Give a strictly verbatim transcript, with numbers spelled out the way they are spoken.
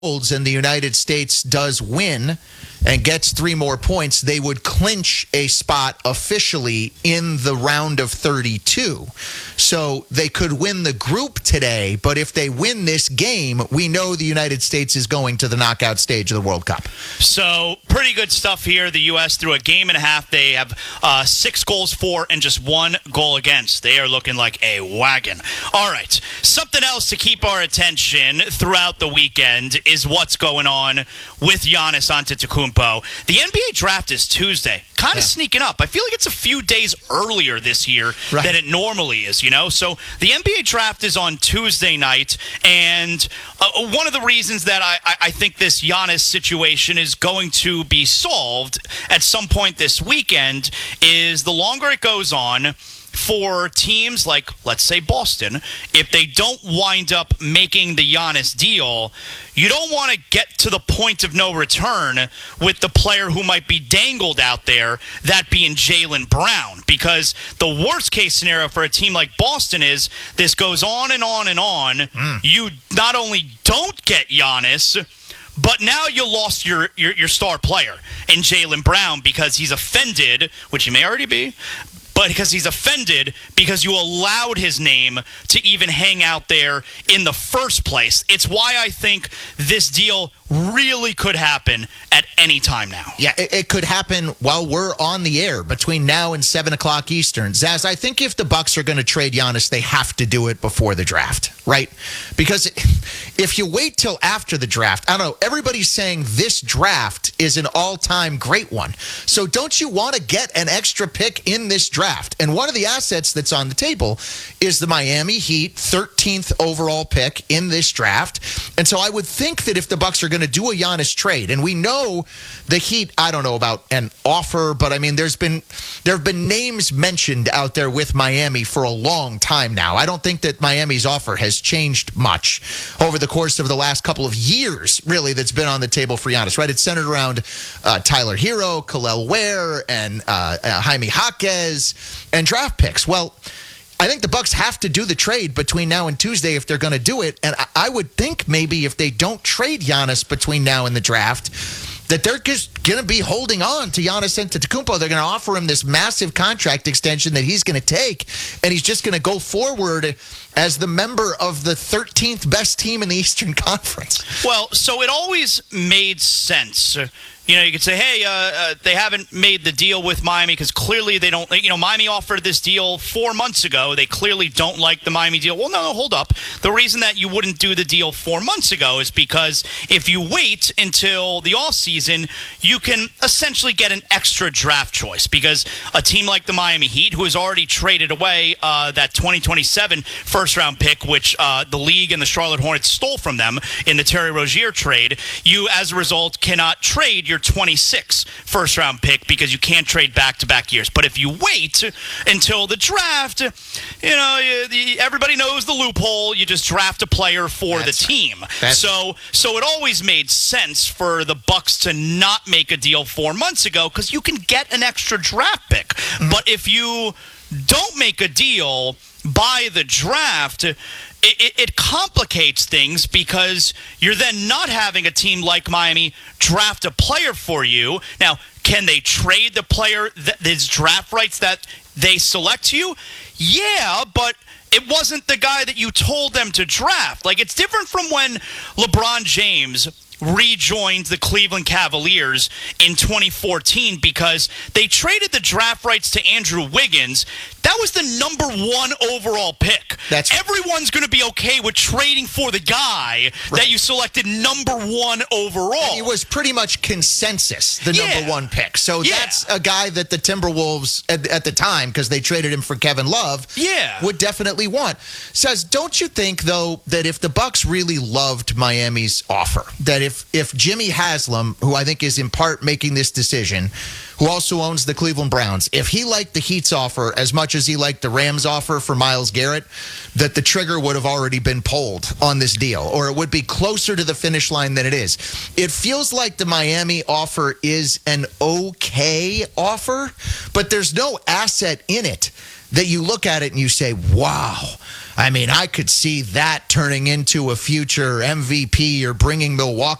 holds and the United States does win and gets three more points, they would clinch a spot officially in the round of thirty-two. So they could win the group today, but if they win this game, we know the United States is going to the knockout stage of the World Cup. So pretty good stuff here. The U S through a game and a half. They have uh, six goals for and just one goal against. They are looking like a wagon. All right. Something else to keep our attention throughout the weekend is what's going on with Giannis Antetokounmpo. The N B A draft is Tuesday. Kind of yeah. sneaking up. I feel like it's a few days earlier this year right. than it normally is, you know? So the N B A draft is on Tuesday night, and uh, one of the reasons that I, I think this Giannis situation is going to be solved at some point this weekend is the longer it goes on, for teams like, let's say, Boston, if they don't wind up making the Giannis deal, you don't want to get to the point of no return with the player who might be dangled out there, that being Jaylen Brown. Because the worst case scenario for a team like Boston is this goes on and on and on. Mm. You not only don't get Giannis, but now you lost your, your, your star player in Jaylen Brown because he's offended, which he may already be, but because he's offended because you allowed his name to even hang out there in the first place. It's why I think this deal really could happen at any time now. Yeah, it, it could happen while we're on the air between now and seven o'clock Eastern. Zaz, I think if the Bucks are going to trade Giannis, they have to do it before the draft, right? Because if you wait till after the draft, I don't know, everybody's saying this draft is an all-time great one. So don't you want to get an extra pick in this draft? And one of the assets that's on the table is the Miami Heat thirteenth overall pick in this draft. And so I would think that if the Bucks are going to do a Giannis trade, and we know the Heat, I don't know about an offer, but I mean, there's been there have been names mentioned out there with Miami for a long time now. I don't think that Miami's offer has changed much over the course of the last couple of years, really, that's been on the table for Giannis, right? It's centered around uh, Tyler Hero, Kel'el Ware, and uh, uh, Jaime Jaquez, and draft picks. Well, I think the Bucks have to do the trade between now and Tuesday if they're going to do it. And I would think maybe if they don't trade Giannis between now and the draft, that they're just going to be holding on to Giannis Antetokounmpo. They're going to offer him this massive contract extension that he's going to take, and he's just going to go forward as the member of the thirteenth best team in the Eastern Conference. Well, so it always made sense. You know, you could say, hey, uh, uh, they haven't made the deal with Miami because clearly they don't, you know, Miami offered this deal four months ago. They clearly don't like the Miami deal. Well, no, no, hold up. The reason that you wouldn't do the deal four months ago is because if you wait until the offseason, you can essentially get an extra draft choice because a team like the Miami Heat, who has already traded away uh, that twenty twenty-seven first-round pick, which uh, the league and the Charlotte Hornets stole from them in the Terry Rozier trade, you, as a result, cannot trade your twenty-six first-round pick because you can't trade back-to-back years. But if you wait until the draft, you know, everybody knows the loophole. You just draft a player for that's, the team. So, so it always made sense for the Bucks to not make a deal four months ago because you can get an extra draft pick. Mm-hmm. But if you don't make a deal by the draft, It, it, it complicates things because you're then not having a team like Miami draft a player for you. Now, can they trade the player, th- his draft rights that they select you? Yeah, but it wasn't the guy that you told them to draft. Like, it's different from when LeBron James rejoined the Cleveland Cavaliers in twenty fourteen because they traded the draft rights to Andrew Wiggins. That was the number one overall pick. That's Everyone's going to be okay with trading for the guy right. that you selected number one overall. And it was pretty much consensus, the yeah. number one pick. So yeah. that's a guy that the Timberwolves, at, at the time, because they traded him for Kevin Love, yeah. would definitely want. Says, don't you think, though, that if the Bucks really loved Miami's offer, that if, if Jimmy Haslam, who I think is in part making this decision, who also owns the Cleveland Browns, if he liked the Heat's offer as much as he liked the Rams' offer for Myles Garrett, that the trigger would have already been pulled on this deal, or it would be closer to the finish line than it is. It feels like the Miami offer is an okay offer, but there's no asset in it that you look at it and you say, wow. I mean, I could see that turning into a future M V P or bringing Milwaukee